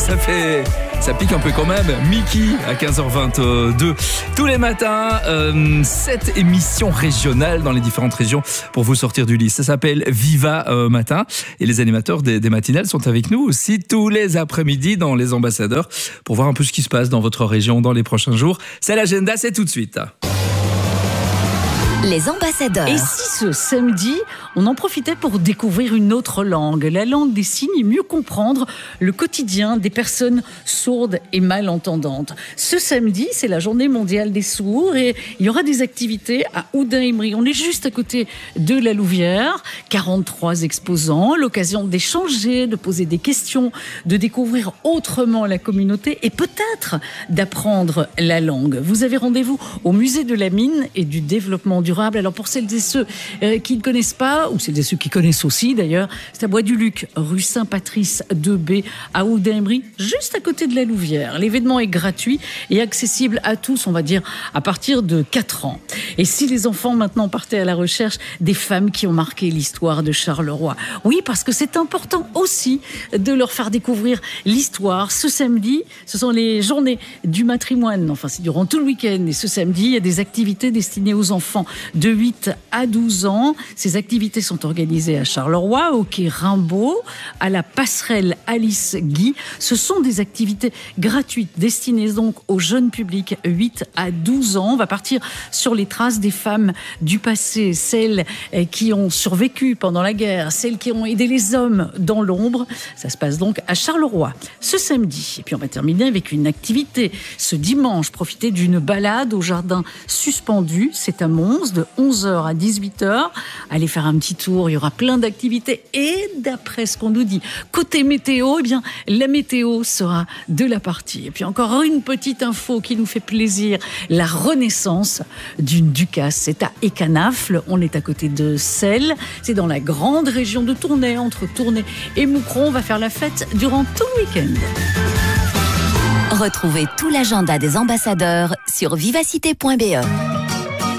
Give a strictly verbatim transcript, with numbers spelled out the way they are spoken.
ça fait... Ça pique un peu quand même. Mickey à quinze heures vingt-deux. Tous les matins, euh, cette émission régionale dans les différentes régions pour vous sortir du lit. Ça s'appelle Viva euh, Matin. Et les animateurs des, des matinales sont avec nous aussi tous les après-midi dans Les Ambassadeurs pour voir un peu ce qui se passe dans votre région dans les prochains jours. C'est l'agenda, c'est tout de suite. Les Ambassadeurs. Et si ce samedi, on en profitait pour découvrir une autre langue, la langue des signes, et mieux comprendre le quotidien des personnes sourdes et malentendantes. Ce samedi, c'est la journée mondiale des sourds et il y aura des activités à Oudin-Eymery. On est juste à côté de la Louvière, quarante-trois exposants, l'occasion d'échanger, de poser des questions, de découvrir autrement la communauté et peut-être d'apprendre la langue. Vous avez rendez-vous au musée de la mine et du développement durable. Alors pour celles et ceux euh, qui ne connaissent pas, ou celles et ceux qui connaissent aussi d'ailleurs, c'est à Bois-du-Luc, rue Saint-Patrice deux B, à Oudin-Eymery, juste à côté de la Louvière. L'événement est gratuit et accessible à tous, on va dire, à partir de quatre ans. Et si les enfants maintenant partaient à la recherche des femmes qui ont marqué l'histoire de Charleroi? Oui, parce que c'est important aussi de leur faire découvrir l'histoire. Ce samedi, ce sont les journées du matrimoine. Enfin, c'est durant tout le week-end. Et ce samedi, il y a des activités destinées aux enfants de huit à douze ans. Ces activités sont organisées à Charleroi, au quai Rimbaud, à la passerelle Alice Guy. Ce sont des activités gratuites destinées donc au jeune public huit à douze ans. On va partir sur les traces des femmes du passé, celles qui ont survécu pendant la guerre, celles qui ont aidé les hommes dans l'ombre. Ça se passe donc à Charleroi ce samedi. Et puis on va terminer avec une activité ce dimanche. Profitez d'une balade au jardin suspendu. C'est à Mons de onze heures à dix-huit heures. Allez faire un petit tour, il y aura plein d'activités. Et d'après ce qu'on nous dit, côté météo, eh bien, la météo sera de la partie. Et puis encore une petite info qui nous fait plaisir, la renaissance d'une ducasse. C'est à Écanafle, on est à côté de Celles. C'est dans la grande région de Tournai, entre Tournai et Moucron. On va faire la fête durant tout le week-end. Retrouvez tout l'agenda des ambassadeurs sur vivacité point b e.